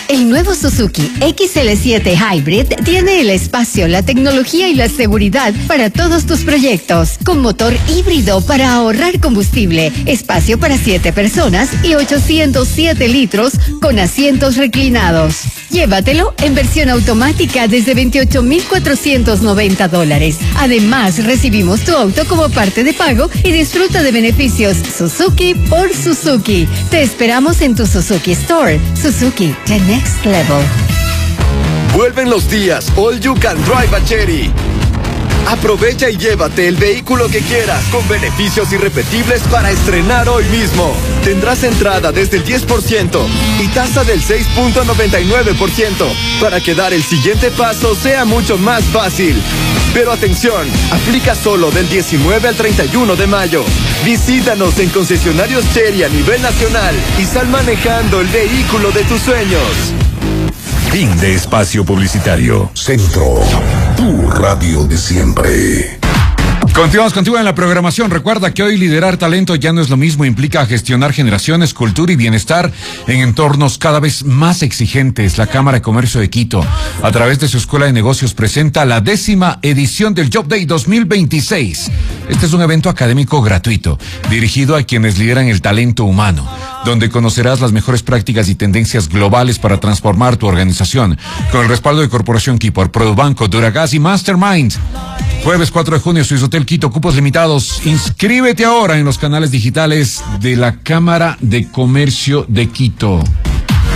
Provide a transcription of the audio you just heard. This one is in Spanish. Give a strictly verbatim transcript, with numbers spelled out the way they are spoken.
El nuevo Suzuki X L siete Hybrid tiene el espacio, la tecnología y la seguridad para todos tus proyectos. Con motor híbrido para ahorrar combustible, espacio para siete personas y ochocientos siete litros con asientos reclinados. Llévatelo en versión automática desde veintiocho mil cuatrocientos noventa dólares. Además, recibimos tu auto como parte de pago y disfruta de beneficios Suzuki por Suzuki. Te esperamos en tu Suzuki Store. Suzuki, the next level. Vuelven los días All You Can Drive a Chery. Aprovecha y llévate el vehículo que quieras con beneficios irrepetibles para estrenar hoy mismo. Tendrás entrada desde el diez por ciento y tasa del seis punto noventa y nueve por ciento para que dar el siguiente paso sea mucho más fácil. Pero atención, aplica solo del diecinueve al treinta y uno de mayo. Visítanos en concesionarios Chery a nivel nacional y sal manejando el vehículo de tus sueños. Fin de espacio publicitario. Centro, tu radio de siempre. Continuamos contigo en la programación. Recuerda que hoy liderar talento ya no es lo mismo, implica gestionar generaciones, cultura y bienestar en entornos cada vez más exigentes. La Cámara de Comercio de Quito, a través de su Escuela de Negocios, presenta la décima edición del Job Day dos mil veintiséis. Este es un evento académico gratuito, dirigido a quienes lideran el talento humano, donde conocerás las mejores prácticas y tendencias globales para transformar tu organización, con el respaldo de Corporación Kipor, Produbanco, Duragas y Mastermind. Jueves cuatro de junio, Swiss Hotel Quito, cupos limitados. Inscríbete ahora en los canales digitales de la Cámara de Comercio de Quito.